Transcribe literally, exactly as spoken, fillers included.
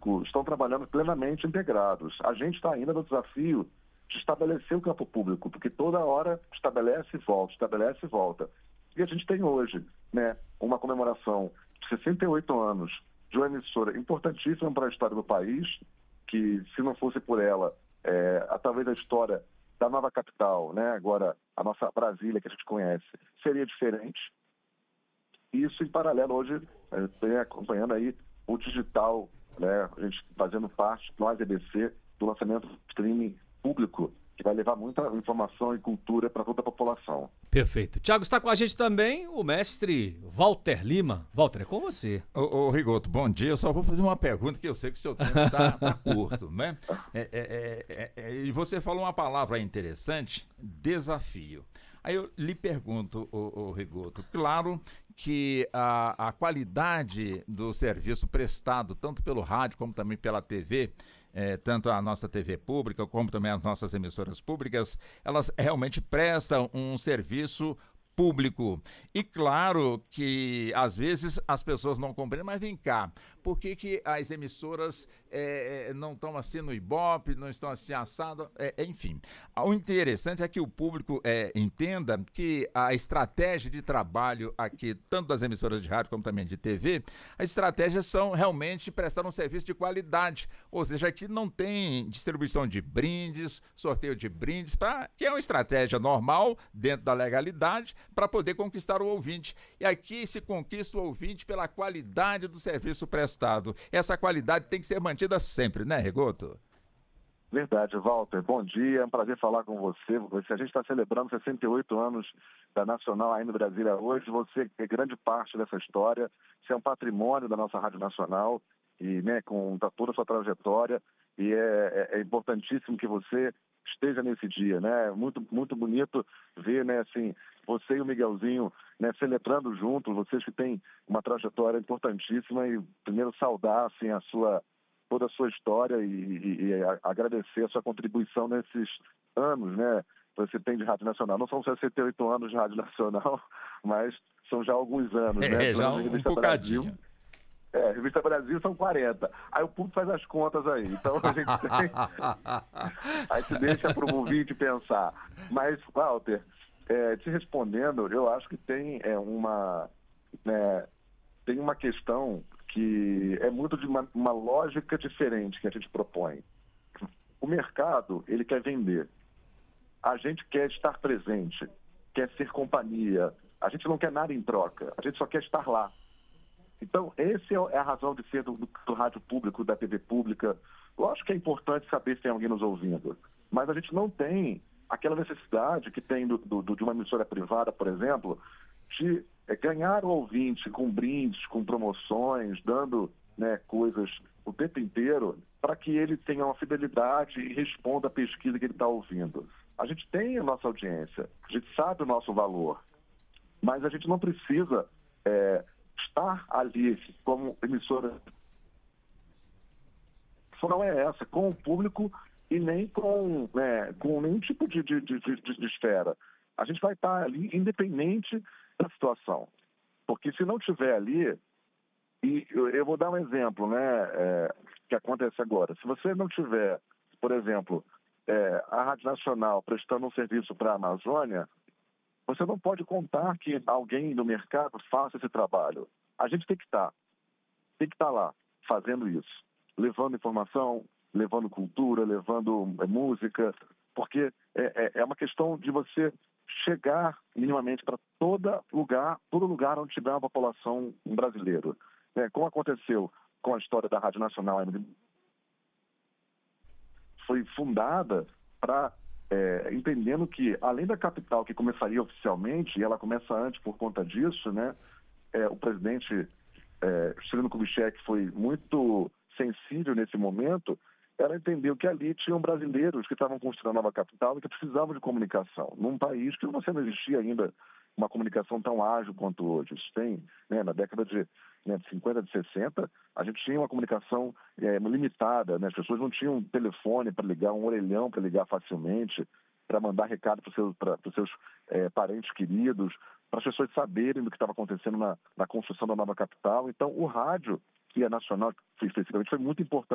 público estão trabalhando plenamente integrados. A gente está ainda no desafio de estabelecer o campo público, porque toda hora estabelece e volta, estabelece e volta. E a gente tem hoje, né, uma comemoração de sessenta e oito anos de uma emissora importantíssima para a história do país, que se não fosse por ela, é, talvez a história da nova capital, né, agora a nossa Brasília que a gente conhece, seria diferente. Isso em paralelo hoje, é, tem acompanhando aí o digital, né, a gente fazendo parte, nós E B C, do lançamento do streaming público, que vai levar muita informação e cultura para toda a população. Perfeito. Tiago, está com a gente também o mestre Walter Lima. Walter, é com você. Ô, ô Rigoto, bom dia. Eu só vou fazer uma pergunta que eu sei que o seu tempo está tá curto, né? É, é, é, é, e você falou uma palavra interessante, desafio. Aí eu lhe pergunto, ô, ô Rigoto, claro que a, a qualidade do serviço prestado, tanto pelo rádio como também pela T V, É, tanto a nossa T V pública como também as nossas emissoras públicas, elas realmente prestam um serviço público. E claro que às vezes as pessoas não compreendem, mas vem cá, por que que as emissoras é, não estão assim no Ibope, não estão assim assado, é, enfim. O interessante é que o público é, entenda que a estratégia de trabalho aqui, tanto das emissoras de rádio como também de T V, as estratégias são realmente prestar um serviço de qualidade, ou seja, aqui não tem distribuição de brindes, sorteio de brindes, pra, que é uma estratégia normal, dentro da legalidade, para poder conquistar o ouvinte. E aqui se conquista o ouvinte pela qualidade do serviço prestado. Essa qualidade tem que ser mantida sempre, né, Rigoto? Verdade, Walter. Bom dia, é um prazer falar com você. A gente está celebrando sessenta e oito anos da Nacional A M Brasília hoje. Você é grande parte dessa história. Você é um patrimônio da nossa Rádio Nacional, e, né, com toda a sua trajetória. E é, é, é importantíssimo que você esteja nesse dia, né? Muito, muito bonito ver, né, assim, você e o Miguelzinho, né, celebrando juntos, vocês que têm uma trajetória importantíssima, e primeiro saudar, assim, a sua, toda a sua história e, e, e agradecer a sua contribuição nesses anos, né, que você tem de Rádio Nacional. Não são sessenta e oito anos de Rádio Nacional, mas são já alguns anos, é, né? Já um, um bocadinho. É, Revista Brasil são quarenta. Aí o público faz as contas aí. Então a gente tem... Aí se deixa para o ouvinte pensar. Mas, Walter, é, te respondendo, eu acho que tem é, uma, né, tem uma questão que é muito de uma, uma lógica diferente que a gente propõe. O mercado, ele quer vender. A gente quer estar presente, quer ser companhia. A gente não quer nada em troca. A gente só quer estar lá. Então, essa é a razão de ser do, do, do rádio público, da T V pública. Lógico que é importante saber se tem alguém nos ouvindo, mas a gente não tem aquela necessidade que tem do, do, de uma emissora privada, por exemplo, de é, ganhar o ouvinte com brindes, com promoções, dando, né, coisas o tempo inteiro para que ele tenha uma fidelidade e responda a pesquisa que ele está ouvindo. A gente tem a nossa audiência, a gente sabe o nosso valor, mas a gente não precisa... É, estar ali como emissora não é essa, com o público e nem com, né, com nenhum tipo de, de, de, de, de esfera. A gente vai estar ali independente da situação. Porque se não tiver ali, e eu, eu vou dar um exemplo, né, é, que acontece agora. Se você não tiver, por exemplo, é, a Rádio Nacional prestando um serviço para a Amazônia, você não pode contar que alguém do mercado faça esse trabalho. A gente tem que estar, tem que estar lá, fazendo isso, levando informação, levando cultura, levando é, música, porque é, é uma questão de você chegar minimamente para todo lugar, todo lugar onde tiver uma população brasileira. É, como aconteceu com a história da Rádio Nacional, foi fundada para... É, entendendo que, além da capital que começaria oficialmente, e ela começa antes por conta disso, né, é, o presidente é, Juscelino Kubitschek foi muito sensível nesse momento, ela entendeu que ali tinham brasileiros que estavam construindo a nova capital e que precisavam de comunicação, num país que você não existia ainda uma comunicação tão ágil quanto hoje. Isso tem, né, na década de, né, de cinquenta, de sessenta, a gente tinha uma comunicação é, limitada, né? As pessoas não tinham um telefone para ligar, um orelhão para ligar facilmente, para mandar recado para os seus, para os seus é, parentes queridos, para as pessoas saberem do que estava acontecendo na, na construção da nova capital. Então, o rádio, que é nacional, especificamente, foi muito importante.